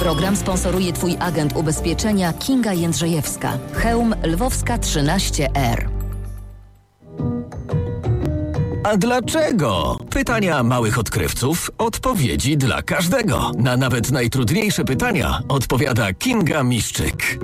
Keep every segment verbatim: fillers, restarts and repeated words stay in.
Program sponsoruje Twój agent ubezpieczenia Kinga Jędrzejewska. Chełm Lwowska trzynaście R. A dlaczego? Pytania małych odkrywców, odpowiedzi dla każdego. Na nawet najtrudniejsze pytania odpowiada Kinga Miszczyk.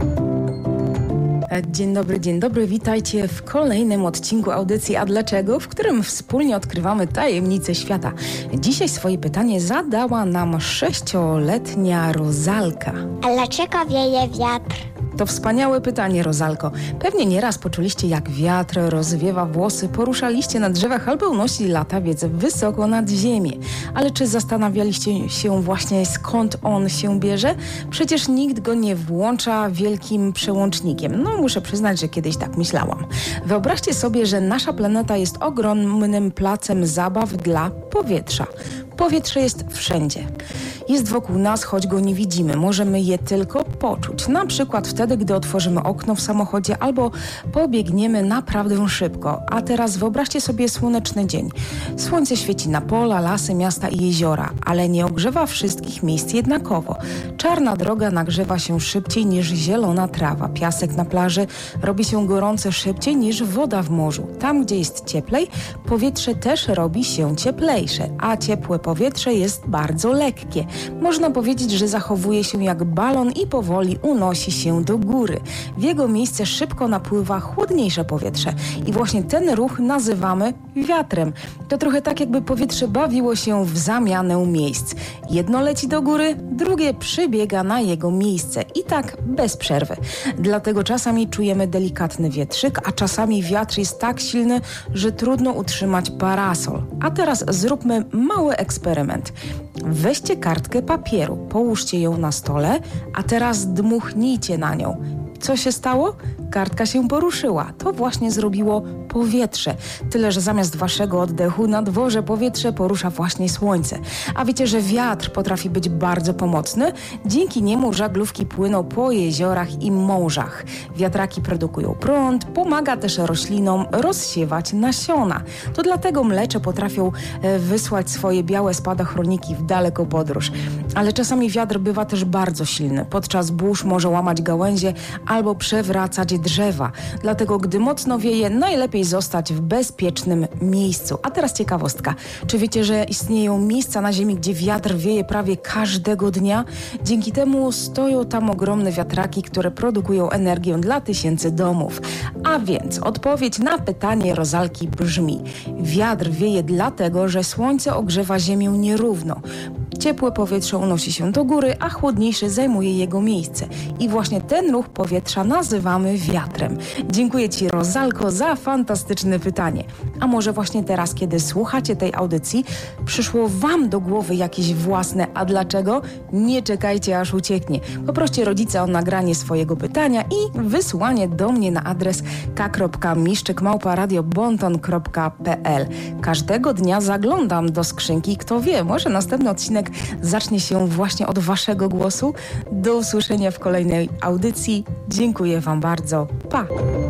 Dzień dobry, dzień dobry, witajcie w kolejnym odcinku audycji A Dlaczego, w którym wspólnie odkrywamy tajemnice świata. Dzisiaj swoje pytanie zadała nam sześcioletnia Rozalka. A dlaczego wieje wiatr? To wspaniałe pytanie, Rozalko. Pewnie nieraz poczuliście, jak wiatr rozwiewa włosy, poruszaliście na drzewach albo unosi latawiec wysoko nad ziemię. Ale czy zastanawialiście się właśnie, skąd on się bierze? Przecież nikt go nie włącza wielkim przełącznikiem. No, muszę przyznać, że kiedyś tak myślałam. Wyobraźcie sobie, że nasza planeta jest ogromnym placem zabaw dla powietrza. Powietrze jest wszędzie. Jest wokół nas, choć go nie widzimy. Możemy je tylko poczuć. Na przykład wtedy, gdy otworzymy okno w samochodzie albo pobiegniemy naprawdę szybko. A teraz wyobraźcie sobie słoneczny dzień. Słońce świeci na pola, lasy, miasta i jeziora, ale nie ogrzewa wszystkich miejsc jednakowo. Czarna droga nagrzewa się szybciej niż zielona trawa. Piasek na plaży robi się gorący szybciej niż woda w morzu. Tam, gdzie jest cieplej, powietrze też robi się cieplejsze, a ciepłe powietrze jest bardzo lekkie. Można powiedzieć, że zachowuje się jak balon i powoli unosi się do góry. W jego miejsce szybko napływa chłodniejsze powietrze i właśnie ten ruch nazywamy wiatrem. To trochę tak, jakby powietrze bawiło się w zamianę miejsc. Jedno leci do góry, drugie przybiega na jego miejsce i tak bez przerwy. Dlatego czasami czujemy delikatny wietrzyk, a czasami wiatr jest tak silny, że trudno utrzymać parasol. A teraz zróbmy mały eksperyment. Weźcie kartkę papieru, połóżcie ją na stole, a teraz dmuchnijcie na nią. Co się stało? Kartka się poruszyła. To właśnie zrobiło powietrze. Tyle, że zamiast waszego oddechu na dworze powietrze porusza właśnie słońce. A wiecie, że wiatr potrafi być bardzo pomocny? Dzięki niemu żaglówki płyną po jeziorach i morzach. Wiatraki produkują prąd, pomaga też roślinom rozsiewać nasiona. To dlatego mlecze potrafią e, wysłać swoje białe spadochroniki w daleką podróż. Ale czasami wiatr bywa też bardzo silny. Podczas burz może łamać gałęzie albo przewracać drzewa. Dlatego, gdy mocno wieje, najlepiej zostać w bezpiecznym miejscu. A teraz ciekawostka. Czy wiecie, że istnieją miejsca na Ziemi, gdzie wiatr wieje prawie każdego dnia? Dzięki temu stoją tam ogromne wiatraki, które produkują energię dla tysięcy domów. A więc odpowiedź na pytanie Rozalki brzmi: wiatr wieje dlatego, że słońce ogrzewa Ziemię nierówno. Ciepłe powietrze unosi się do góry, a chłodniejsze zajmuje jego miejsce. I właśnie ten ruch powietrza nazywamy wiatrem. Dziękuję Ci, Rozalko, za fantastyczne pytanie. A może właśnie teraz, kiedy słuchacie tej audycji, przyszło Wam do głowy jakieś własne a dlaczego? Nie czekajcie, aż ucieknie. Poproście rodzica o nagranie swojego pytania i wysłanie do mnie na adres k kropka miszczyk małpa radio bonton kropka p l. Każdego dnia zaglądam do skrzynki. Kto wie, może następny odcinek zacznie się właśnie od Waszego głosu. Do usłyszenia w kolejnej audycji. Dziękuję Wam bardzo. Pa!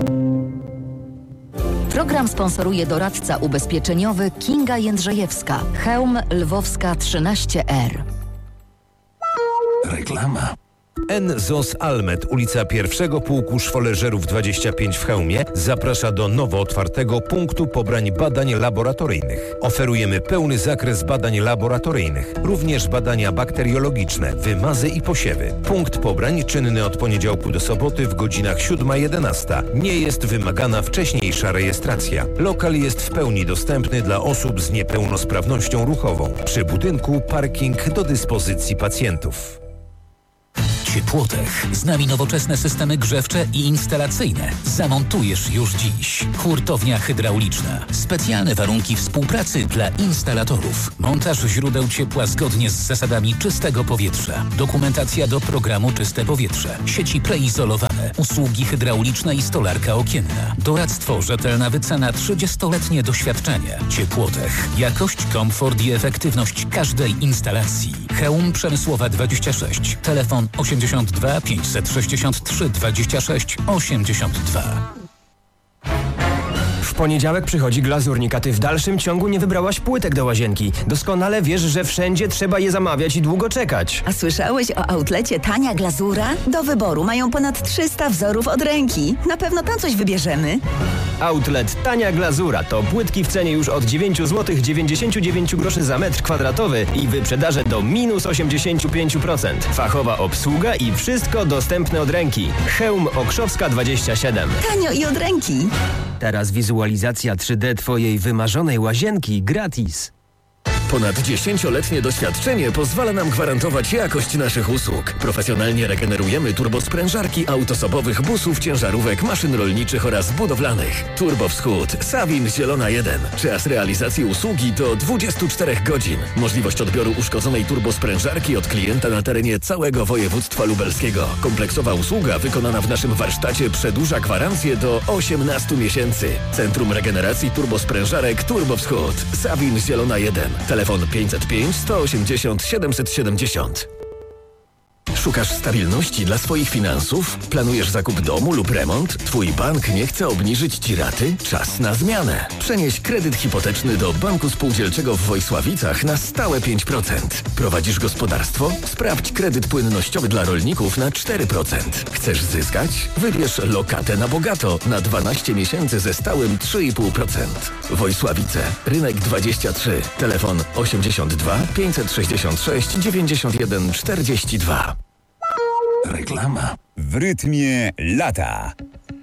Program sponsoruje doradca ubezpieczeniowy Kinga Jędrzejewska. Chełm Lwowska trzynaście R. Reklama. N Z O S Almet, ulica pierwszego Pułku Szwoleżerów dwadzieścia pięć w Chełmie, zaprasza do nowo otwartego punktu pobrań badań laboratoryjnych. Oferujemy pełny zakres badań laboratoryjnych, również badania bakteriologiczne, wymazy i posiewy. Punkt pobrań czynny od poniedziałku do soboty w godzinach siódma jedenasta. Nie jest wymagana wcześniejsza rejestracja. Lokal jest w pełni dostępny dla osób z niepełnosprawnością ruchową. Przy budynku parking do dyspozycji pacjentów. Ciepłotech. Z nami nowoczesne systemy grzewcze i instalacyjne. Zamontujesz już dziś. Hurtownia hydrauliczna. Specjalne warunki współpracy dla instalatorów. Montaż źródeł ciepła zgodnie z zasadami czystego powietrza. Dokumentacja do programu Czyste Powietrze. Sieci preizolowane. Usługi hydrauliczne i stolarka okienna. Doradztwo, rzetelna wycena, trzydziestoletnie doświadczenie. Ciepłotech. Jakość, komfort i efektywność każdej instalacji. Chełm Przemysłowa dwadzieścia sześć. Telefon osiemdziesiąt dwa pięćset sześćdziesiąt trzy dwadzieścia sześć osiemdziesiąt dwa. poniedziałek przychodzi glazurnik, a ty w dalszym ciągu nie wybrałaś płytek do łazienki. Doskonale wiesz, że wszędzie trzeba je zamawiać i długo czekać. A słyszałeś o outlecie Tania Glazura? Do wyboru mają ponad trzysta wzorów od ręki. Na pewno tam coś wybierzemy. Outlet Tania Glazura to płytki w cenie już od dziewięć złotych dziewięćdziesiąt dziewięć groszy za metr kwadratowy i wyprzedaże do minus osiemdziesiąt pięć procent. Fachowa obsługa i wszystko dostępne od ręki. Chełm Okrzowska dwadzieścia siedem. Tanio i od ręki. Teraz wizualizacja trzy D twojej wymarzonej łazienki gratis. Ponad dziesięcioletnie doświadczenie pozwala nam gwarantować jakość naszych usług. Profesjonalnie regenerujemy turbosprężarki autosobowych busów, ciężarówek, maszyn rolniczych oraz budowlanych. Turbo Wschód, Sawin Zielona jeden. Czas realizacji usługi to dwadzieścia cztery godzin. Możliwość odbioru uszkodzonej turbosprężarki od klienta na terenie całego województwa lubelskiego. Kompleksowa usługa wykonana w naszym warsztacie przedłuża gwarancję do osiemnastu miesięcy. Centrum Regeneracji Turbosprężarek Turbo Wschód, Sawin Zielona jeden. Telefon pięćset pięć, sto osiemdziesiąt, siedemset siedemdziesiąt. Szukasz stabilności dla swoich finansów? Planujesz zakup domu lub remont? Twój bank nie chce obniżyć Ci raty? Czas na zmianę. Przenieś kredyt hipoteczny do Banku Spółdzielczego w Wojsławicach na stałe pięć procent. Prowadzisz gospodarstwo? Sprawdź kredyt płynnościowy dla rolników na cztery procent. Chcesz zyskać? Wybierz lokatę na bogato na dwanaście miesięcy ze stałym trzy i pół procent. Wojsławice, rynek dwadzieścia trzy. Telefon osiemdziesiąt dwa, pięćset sześćdziesiąt sześć, dziewięćdziesiąt jeden, czterdzieści dwa. Reklama. W rytmie lata.